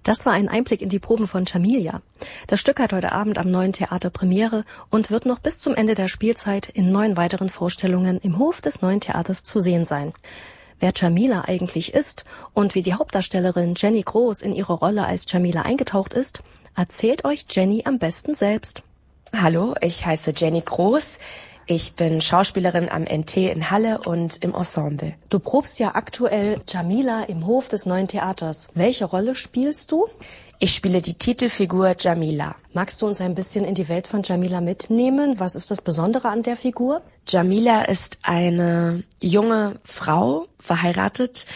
Das war ein Einblick in die Proben von Jamilia. Das Stück hat heute Abend am Neuen Theater Premiere und wird noch bis zum Ende der Spielzeit in 9 weiteren Vorstellungen im Hof des Neuen Theaters zu sehen sein. Wer Jamila eigentlich ist und wie die Hauptdarstellerin Jenny Groß in ihre Rolle als Jamila eingetaucht ist, erzählt euch Jenny am besten selbst. Hallo, ich heiße Jenny Groß. Ich bin Schauspielerin am NT in Halle und im Ensemble. Du probst ja aktuell Jamila im Hof des Neuen Theaters. Welche Rolle spielst du? Ich spiele die Titelfigur Jamila. Magst du uns ein bisschen in die Welt von Jamila mitnehmen? Was ist das Besondere an der Figur? Jamila ist eine junge Frau, verheiratet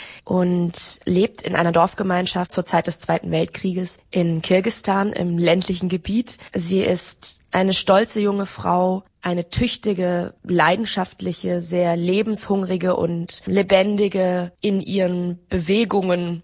und lebt in einer Dorfgemeinschaft zur Zeit des Zweiten Weltkrieges in Kirgisistan im ländlichen Gebiet. Sie ist eine stolze junge Frau, eine tüchtige, leidenschaftliche, sehr lebenshungrige und lebendige, in ihren Bewegungen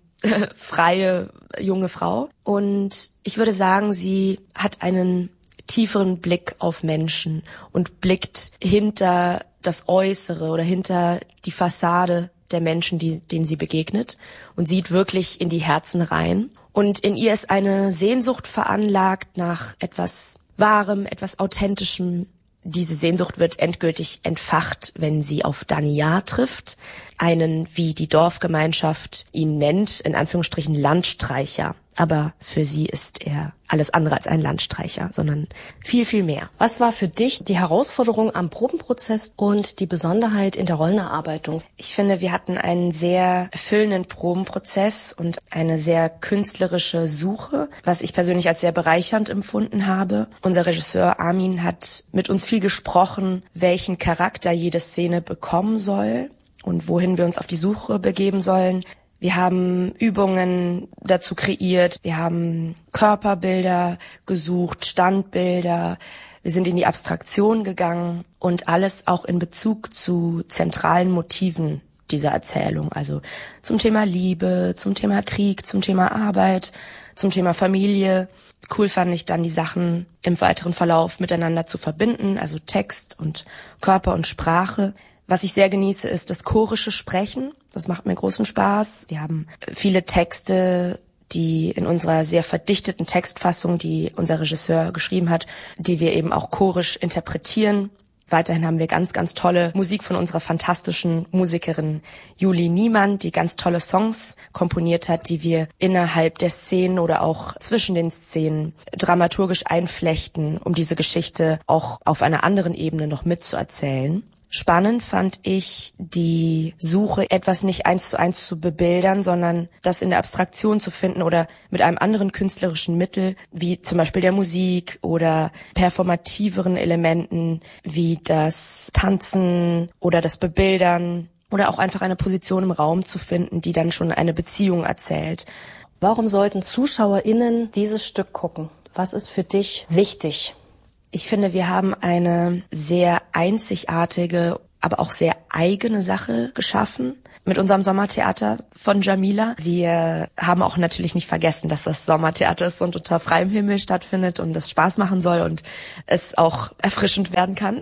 freie junge Frau. Und ich würde sagen, sie hat einen tieferen Blick auf Menschen und blickt hinter das Äußere oder hinter die Fassade der Menschen, denen sie begegnet, und sieht wirklich in die Herzen rein. Und in ihr ist eine Sehnsucht veranlagt nach etwas Wahrem, etwas Authentischem. Diese Sehnsucht wird endgültig entfacht, wenn sie auf Daniyar trifft, einen, wie die Dorfgemeinschaft ihn nennt, in Anführungsstrichen Landstreicher. Aber für sie ist er alles andere als ein Landstreicher, sondern viel, viel mehr. Was war für dich die Herausforderung am Probenprozess und die Besonderheit in der Rollenerarbeitung? Ich finde, wir hatten einen sehr erfüllenden Probenprozess und eine sehr künstlerische Suche, was ich persönlich als sehr bereichernd empfunden habe. Unser Regisseur Armin hat mit uns viel gesprochen, welchen Charakter jede Szene bekommen soll und wohin wir uns auf die Suche begeben sollen. Wir haben Übungen dazu kreiert, wir haben Körperbilder gesucht, Standbilder, wir sind in die Abstraktion gegangen und alles auch in Bezug zu zentralen Motiven dieser Erzählung, also zum Thema Liebe, zum Thema Krieg, zum Thema Arbeit, zum Thema Familie. Cool fand ich dann, die Sachen im weiteren Verlauf miteinander zu verbinden, also Text und Körper und Sprache. Was ich sehr genieße, ist das chorische Sprechen. Das macht mir großen Spaß. Wir haben viele Texte, die in unserer sehr verdichteten Textfassung, die unser Regisseur geschrieben hat, die wir eben auch chorisch interpretieren. Weiterhin haben wir ganz, ganz tolle Musik von unserer fantastischen Musikerin Julie Niemann, die ganz tolle Songs komponiert hat, die wir innerhalb der Szenen oder auch zwischen den Szenen dramaturgisch einflechten, um diese Geschichte auch auf einer anderen Ebene noch mitzuerzählen. Spannend fand ich die Suche, etwas nicht 1:1 zu bebildern, sondern das in der Abstraktion zu finden oder mit einem anderen künstlerischen Mittel, wie zum Beispiel der Musik oder performativeren Elementen wie das Tanzen oder das Bebildern oder auch einfach eine Position im Raum zu finden, die dann schon eine Beziehung erzählt. Warum sollten ZuschauerInnen dieses Stück gucken? Was ist für dich wichtig? Ich finde, wir haben eine sehr einzigartige, aber auch sehr eigene Sache geschaffen mit unserem Sommertheater von Jamila. Wir haben auch natürlich nicht vergessen, dass das Sommertheater ist und unter freiem Himmel stattfindet und es Spaß machen soll und es auch erfrischend werden kann.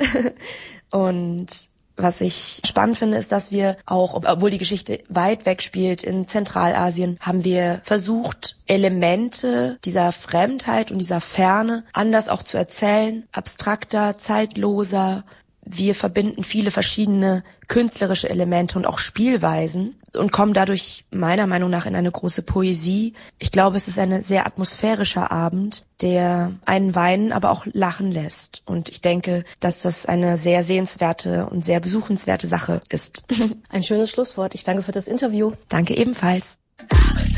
Und was ich spannend finde, ist, dass wir auch, obwohl die Geschichte weit weg spielt in Zentralasien, haben wir versucht, Elemente dieser Fremdheit und dieser Ferne anders auch zu erzählen, abstrakter, zeitloser. Wir verbinden viele verschiedene künstlerische Elemente und auch Spielweisen und kommen dadurch meiner Meinung nach in eine große Poesie. Ich glaube, es ist ein sehr atmosphärischer Abend, der einen weinen, aber auch lachen lässt. Und ich denke, dass das eine sehr sehenswerte und sehr besuchenswerte Sache ist. Ein schönes Schlusswort. Ich danke für das Interview. Danke ebenfalls.